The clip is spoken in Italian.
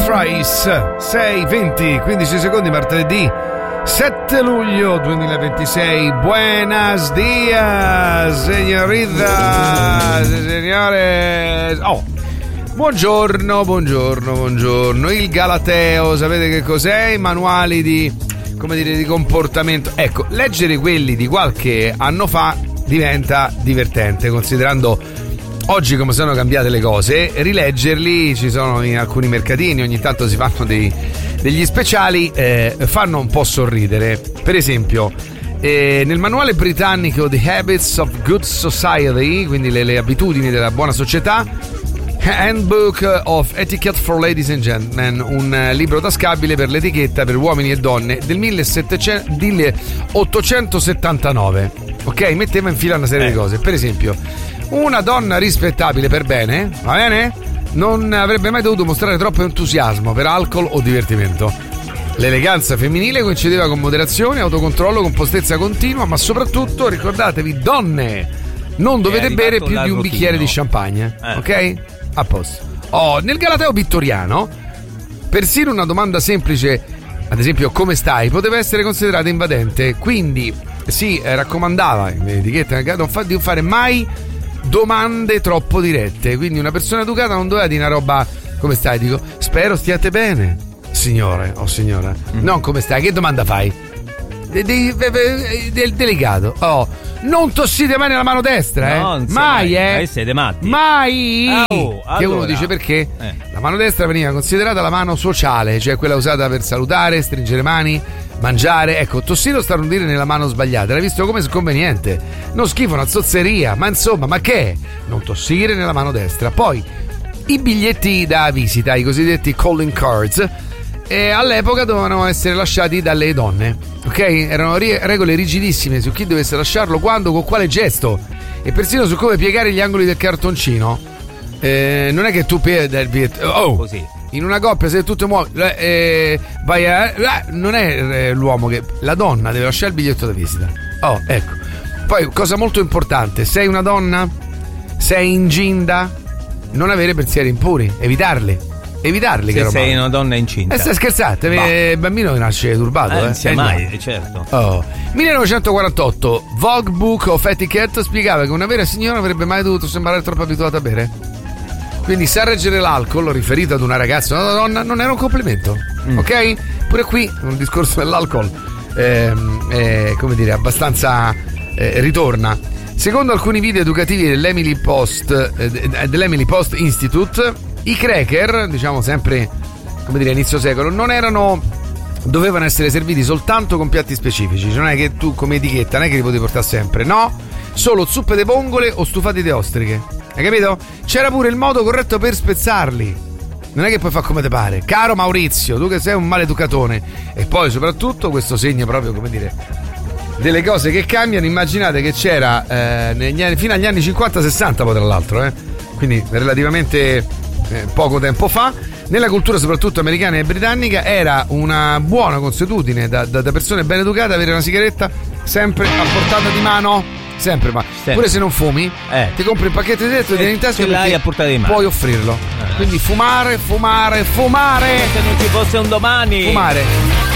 Price, 6:20, 15 secondi, martedì 7 luglio 2026. Buenos dias, señorita, signore. Oh, buongiorno. Il Galateo, sapete che cos'è? I manuali di, come dire, di comportamento. Ecco, leggere quelli di qualche anno fa diventa divertente, considerando oggi come sono cambiate le cose. Rileggerli, ci sono in alcuni mercatini, ogni tanto si fanno degli speciali, fanno un po' sorridere. Per esempio, nel manuale britannico The Habits of Good Society, quindi le abitudini della buona società, Handbook of Etiquette for Ladies and Gentlemen, un libro tascabile per l'etichetta per uomini e donne del 1879, ok? Metteva in fila una serie di cose. Per esempio, una donna rispettabile per bene, va bene? Non avrebbe mai dovuto mostrare troppo entusiasmo per alcol o divertimento. L'eleganza femminile coincideva con moderazione, autocontrollo, compostezza continua, ma soprattutto, ricordatevi, donne, non dovete bere più di un bicchiere di champagne, ok? A posto. Nel Galateo vittoriano, persino una domanda semplice, ad esempio come stai, poteva essere considerata invadente, quindi si raccomandava in etichetta di non fare mai domande troppo dirette. Quindi una persona educata non doveva dire una roba come stai, dico spero stiate bene signore o signora, non come stai, che domanda fai? Delicato. Non tossite mai nella mano destra, mai, siete matti. Mai. Allora. Che uno dice perché la mano destra veniva considerata la mano sociale, cioè quella usata per salutare, stringere mani, mangiare. Ecco, tossire o starnutire nella mano sbagliata era visto come sconveniente, non schifo, una zozzeria, ma insomma, ma che è? Non tossire nella mano destra. Poi i biglietti da visita, i cosiddetti calling cards, all'epoca dovevano essere lasciati dalle donne, ok? Erano regole rigidissime su chi dovesse lasciarlo, quando, con quale gesto, e persino su come piegare gli angoli del cartoncino. Non è che tu piedi il biglietto così. In una coppia, se tu ti muovi, vai non è l'uomo che, la donna deve lasciare il biglietto da visita. Ecco. Poi, cosa molto importante, sei una donna, sei incinta, non avere pensieri impuri, evitarli. Se sei una donna incinta. Stai scherzando? Il bambino che nasce turbato, non sia mai, certo. 1948, Vogue Book of Etiquette spiegava che una vera signora non avrebbe mai dovuto sembrare troppo abituata a bere. Quindi sa reggere l'alcol, riferito ad una ragazza o una donna, non era un complimento, ok? Pure qui un discorso dell'alcol come dire, abbastanza ritorna. Secondo alcuni video educativi dell'Emily Post Institute, i cracker, diciamo sempre, come dire, inizio secolo, dovevano essere serviti soltanto con piatti specifici. Cioè non è che tu come etichetta non è che li potevi portare sempre, no, solo zuppe di vongole o stufati di ostriche, hai capito? C'era pure il modo corretto per spezzarli, non è che puoi fare come te pare, caro Maurizio, tu che sei un maleducatone. E poi soprattutto questo segno proprio, come dire, delle cose che cambiano. Immaginate che c'era fino agli anni 50-60 poi, tra l'altro, quindi relativamente poco tempo fa, nella cultura soprattutto americana e britannica era una buona consuetudine da persone ben educate avere una sigaretta sempre a portata di mano, sempre. Pure se non fumi, ti compri un pacchetto di sigarette e tieni in tasca, ce l'hai a portata di mano, puoi offrirlo. Quindi fumare se non ci fosse un domani. Fumare.